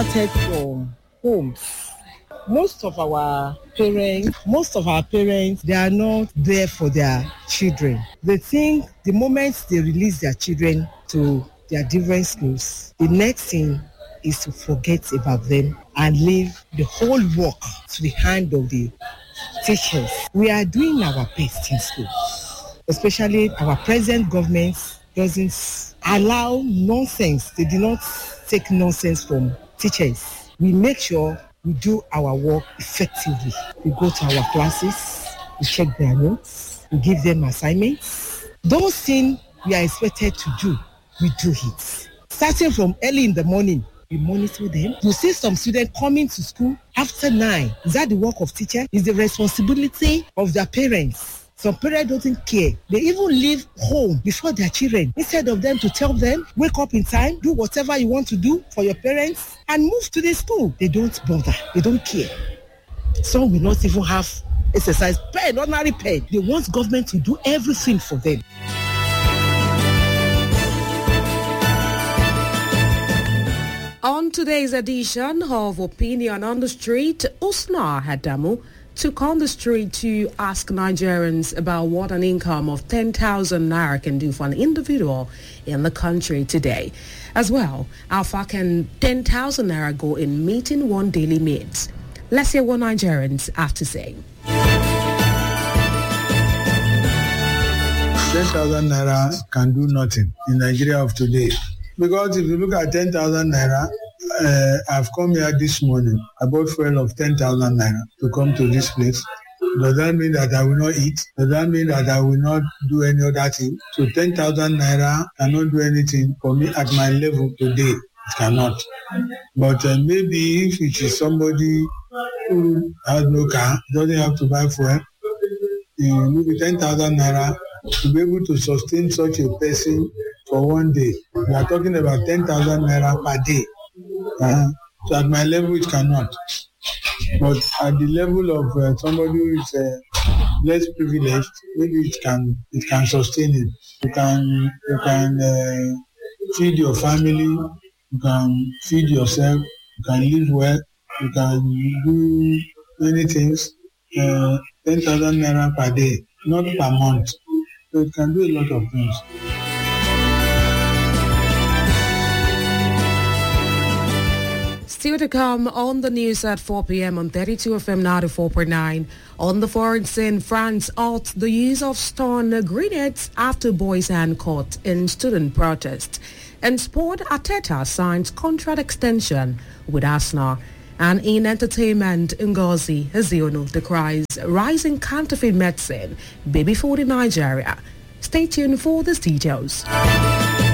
started from homes. Most of our parents, they are not there for their children. They think the moment they release their children to their different schools, the next thing is to forget about them and leave the whole work to the hand of the teachers. We are doing our best in school, especially our present government doesn't allow nonsense. They do not take nonsense from teachers. We make sure we do our work effectively. We go to our classes, we check their notes, we give them assignments. Those things we are expected to do, we do it. Starting from early in the morning, we monitor them. You see some students coming to school after 9. Is that the work of teacher? Is the responsibility of their parents. Some parents don't care. They even leave home before their children. Instead of them to tell them, wake up in time, do whatever you want to do for your parents, and move to the school. They don't bother. They don't care. Some will not even have exercise pen, ordinary pen. They want government to do everything for them. On today's edition of Opinion on the Street, Usna Hadamu took on the street to ask Nigerians about what an income of 10,000 naira can do for an individual in the country today. As well, how far can 10,000 naira go in meeting one daily needs? Let's hear what Nigerians have to say. 10,000 naira can do nothing in Nigeria of today. Because if you look at 10,000 naira, I've come here this morning. I bought fuel of 10,000 naira to come to this place. Does that mean that I will not eat? Does that mean that I will not do any other thing? So 10,000 naira cannot do anything for me at my level today. It cannot. But maybe if it is somebody who has no car, doesn't have to buy fuel, maybe 10,000 naira to be able to sustain such a person for one day. We are talking about 10,000 naira per day. So at my level, it cannot. But at the level of somebody who is less privileged, maybe it can sustain it. You can feed your family, you can feed yourself, you can live well, you can do many things. 10,000 naira per day, not per month. So it can do a lot of things. Still to come on the news at 4 p.m. on 32 FM 94.9. On the foreign scene, France halts the use of stun grenades after boys hand caught in student protest. In sport, Arteta signs contract extension with Arsenal. And in entertainment, Ngozi Eziono decries rising counterfeit medicine, baby food in Nigeria. Stay tuned for these details.